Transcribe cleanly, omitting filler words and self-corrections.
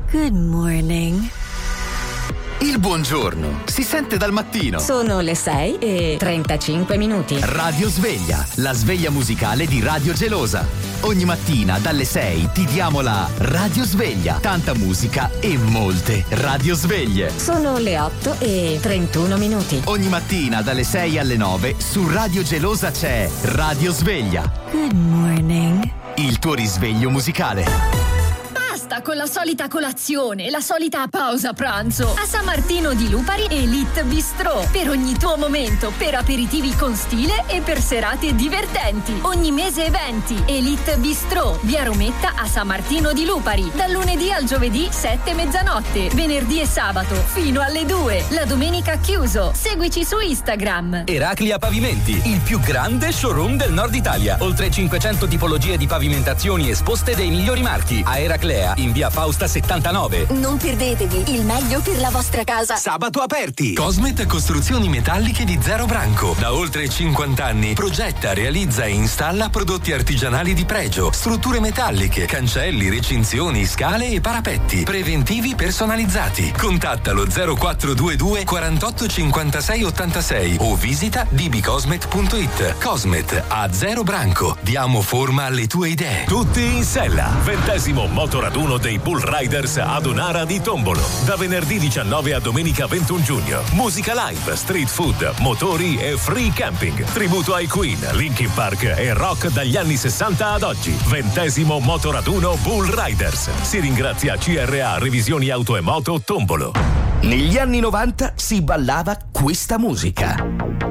Good morning. Il buongiorno si sente dal mattino. Sono le 6:35. Radio Sveglia, la sveglia musicale di Radio Gelosa. Ogni mattina dalle 6 ti diamo la Radio Sveglia. Tanta musica e molte radio sveglie. Sono le 8:31. Ogni mattina dalle 6 alle 9 su Radio Gelosa c'è Radio Sveglia. Good morning. Il tuo risveglio musicale. Basta con la solita colazione, la solita pausa pranzo. A San Martino di Lupari Elite Bistro. Per ogni tuo momento, per aperitivi con stile e per serate divertenti. Ogni mese eventi. Elite Bistro, via Rometta a San Martino di Lupari. Dal lunedì al giovedì 7 mezzanotte. Venerdì e sabato fino alle 2. La domenica chiuso. Seguici su Instagram. Eraclia Pavimenti, il più grande showroom del nord Italia. Oltre 500 tipologie di pavimentazioni esposte dei migliori marchi. A Eraclea, in via Fausta 79. Non perdetevi il meglio per la vostra casa. Sabato aperti. Cosmet Costruzioni Metalliche di Zero Branco. Da oltre 50 anni progetta, realizza e installa prodotti artigianali di pregio, strutture metalliche, cancelli, recinzioni, scale e parapetti. Preventivi personalizzati. Contattalo 0422 48 56 86 o visita dbcosmet.it. Cosmet a Zero Branco. Diamo forma alle tue idee. Tutti in sella. 20° motoraduno dei Bull Riders ad Onara di Tombolo. Da venerdì 19 a domenica 21 giugno. Musica live, street food, motori e free camping. Tributo ai Queen, Linkin Park e rock dagli anni 60 ad oggi. 20° motoraduno Bull Riders. Si ringrazia CRA Revisioni Auto e Moto Tombolo. Negli anni 90 si ballava questa musica.